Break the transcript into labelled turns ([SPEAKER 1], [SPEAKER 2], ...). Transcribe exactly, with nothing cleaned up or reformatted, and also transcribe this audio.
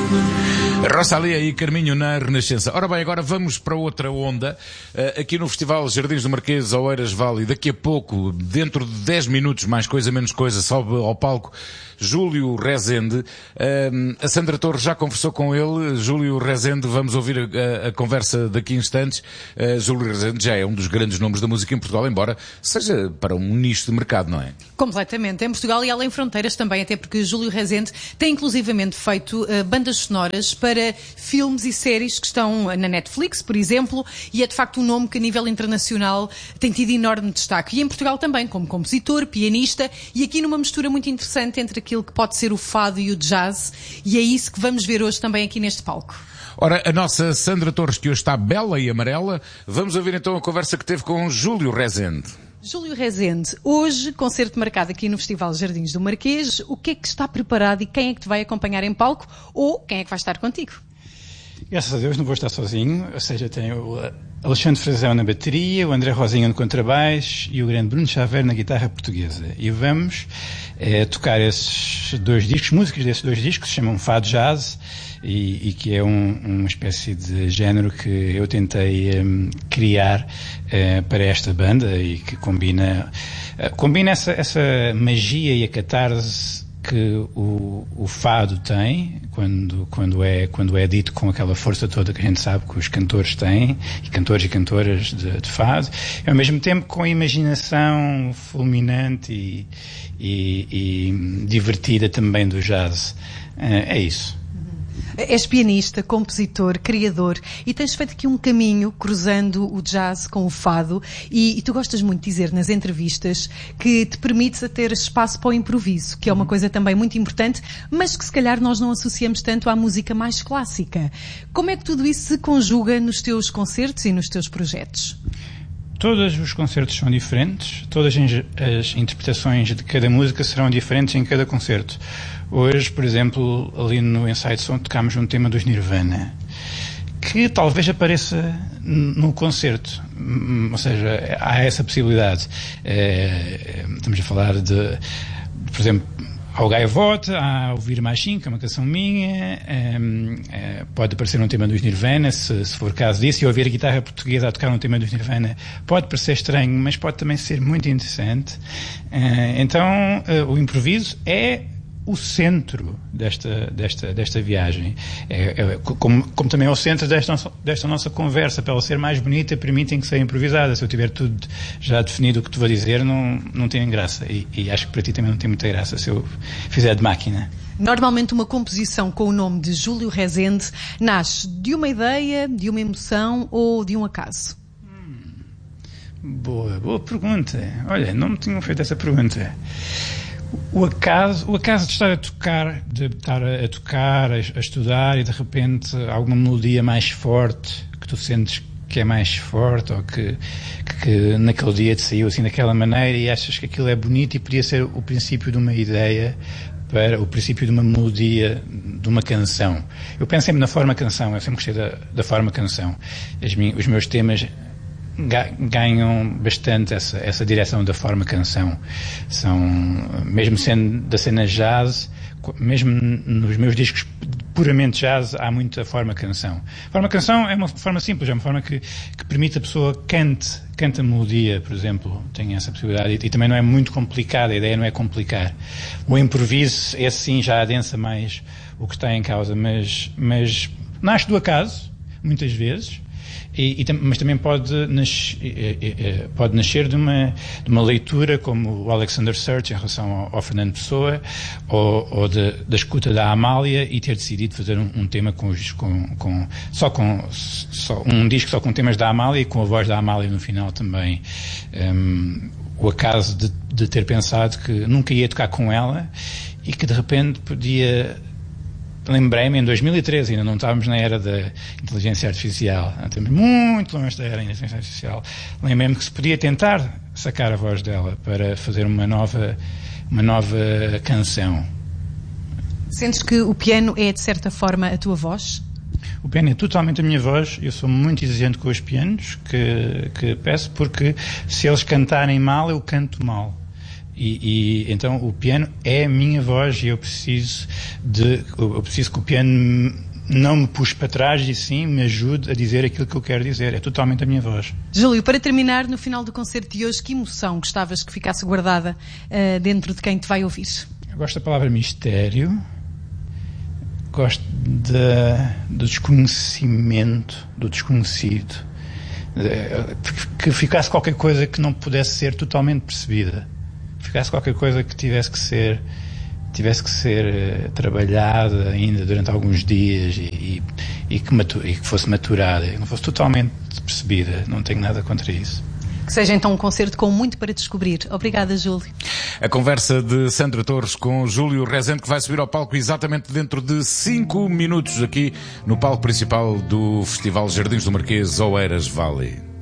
[SPEAKER 1] Rosalía e Carminho na Renascença. Ora bem, agora vamos para outra onda. Uh, aqui no Festival Jardins do Marquês, Oeiras Vale, daqui a pouco, dentro de dez minutos, mais coisa, menos coisa, sobe ao palco Júlio Rezende. Uh, a Sandra Torres já conversou com ele. Júlio Rezende, vamos ouvir a, a, a conversa daqui a instantes. Uh, Júlio Rezende já é um dos grandes nomes da música em Portugal, embora seja para um nicho de mercado, não é?
[SPEAKER 2] Completamente. Em Portugal e além fronteiras também, até porque Júlio Rezende tem inclusivamente feito uh, bandas sonoras para filmes e séries que estão na Netflix, por exemplo, e é de facto um nome que a nível internacional tem tido enorme destaque. E em Portugal também, como compositor, pianista, e aqui numa mistura muito interessante entre aquilo que pode ser o fado e o jazz, e é isso que vamos ver hoje também aqui neste palco.
[SPEAKER 1] Ora, a nossa Sandra Torres, que hoje está bela e amarela, vamos ouvir então a conversa que teve com Júlio Rezende.
[SPEAKER 2] Júlio Rezende, hoje, concerto marcado aqui no Festival Jardins do Marquês. O que é que está preparado e quem é que te vai acompanhar em palco ou quem é que vai estar contigo?
[SPEAKER 3] Graças a Deus não vou estar sozinho, ou seja, tenho o Alexandre Frazão na bateria, o André Rosinha no contrabaixo e o grande Bruno Xavier na guitarra portuguesa. E vamos é, tocar esses dois discos, músicas desses dois discos, que se chamam Fado Jazz, e, e que é um, uma espécie de género que eu tentei um, criar uh, para esta banda e que combina, uh, combina essa, essa magia e a catarse que o, o fado tem, quando, quando, é, quando é dito com aquela força toda que a gente sabe que os cantores têm, e cantores e cantoras de, de fado, e ao mesmo tempo com a imaginação fulminante e, e, e divertida também do jazz. É isso.
[SPEAKER 2] És pianista, compositor, criador e tens feito aqui um caminho cruzando o jazz com o fado e, e tu gostas muito de dizer nas entrevistas que te permites a ter espaço para o improviso, que é uma coisa também muito importante, mas que se calhar nós não associamos tanto à música mais clássica. Como é que tudo isso se conjuga nos teus concertos e nos teus projetos?
[SPEAKER 3] Todos os concertos são diferentes, todas as interpretações de cada música serão diferentes em cada concerto. Hoje, por exemplo, ali no Inside Sound tocámos um tema dos Nirvana, que talvez apareça no concerto, ou seja, há essa possibilidade. É, estamos a falar de, por exemplo, ao Gaivota, a Ouvir Machinho, que é uma canção minha, é, é, pode aparecer um tema dos Nirvana, se, se for caso disso, e ouvir a guitarra portuguesa a tocar um tema dos Nirvana pode parecer estranho, mas pode também ser muito interessante. É, então, é, o improviso é o centro desta, desta, desta viagem. É, é, como, como também é o centro desta, desta nossa conversa. Para ela ser mais bonita, permitem que seja improvisada. Se eu tiver tudo já definido o que te vou dizer, não, não tem graça. E, e acho que para ti também não tem muita graça se eu fizer de máquina.
[SPEAKER 2] Normalmente uma composição com o nome de Júlio Rezende nasce de uma ideia, de uma emoção ou de um acaso?
[SPEAKER 3] Hum, boa, boa pergunta. Olha, não me tinham feito essa pergunta. O acaso, o acaso de estar a tocar, de estar a, a tocar, a, a estudar e de repente alguma melodia mais forte que tu sentes que é mais forte ou que, que naquele dia te saiu assim daquela maneira e achas que aquilo é bonito e podia ser o princípio de uma ideia para o princípio de uma melodia de uma canção. Eu penso sempre na forma canção, eu sempre gostei da, da forma canção. As minhas, os meus temas ganham bastante essa, essa direção da forma canção. São, mesmo sendo da cena jazz, mesmo nos meus discos puramente jazz, há muita forma canção. A forma canção é uma forma simples, é uma forma que, que permite a pessoa cante, cante a melodia, por exemplo, tem essa possibilidade, e, e também não é muito complicada, a ideia não é complicar. O improviso, esse sim já adensa mais o que está em causa, mas, mas nasce do acaso, muitas vezes, E, e, mas também pode, nas, pode nascer de uma, de uma leitura como o Alexander Search em relação ao, ao Fernando Pessoa ou, ou de, da escuta da Amália e ter decidido fazer um, um tema com, com, com, só com só, um disco só com temas da Amália e com a voz da Amália no final também. Um, o acaso de, de ter pensado que nunca ia tocar com ela e que de repente podia... Lembrei-me, em dois mil e treze, ainda não estávamos na era da inteligência artificial, estamos muito longe da era da inteligência artificial. Lembrei-me que se podia tentar sacar a voz dela para fazer uma nova, uma nova canção.
[SPEAKER 2] Sentes que o piano é, de certa forma, a tua voz?
[SPEAKER 3] O piano é totalmente a minha voz. Eu sou muito exigente com os pianos que, que peço, porque se eles cantarem mal, eu canto mal. E, e então o piano é a minha voz e eu preciso de eu preciso que o piano não me puxe para trás e sim me ajude a dizer aquilo que eu quero dizer. É totalmente a minha voz.
[SPEAKER 2] Júlio, para terminar, no final do concerto de hoje, que emoção gostavas que ficasse guardada uh, dentro de quem te vai ouvir?
[SPEAKER 3] Eu gosto da palavra mistério, gosto de, do desconhecimento, do desconhecido, de, que ficasse qualquer coisa que não pudesse ser totalmente percebida. Ficasse qualquer coisa que tivesse que ser tivesse que ser uh, trabalhada ainda durante alguns dias e, e, e, que matu- e que fosse maturada, e não fosse totalmente percebida. Não tenho nada contra isso.
[SPEAKER 2] Que seja então um concerto com muito para descobrir. Obrigada, Júlio.
[SPEAKER 1] A conversa de Sandra Torres com Júlio Rezende, que vai subir ao palco exatamente dentro de cinco minutos aqui no palco principal do Festival Jardins do Marquês Oeiras Valley.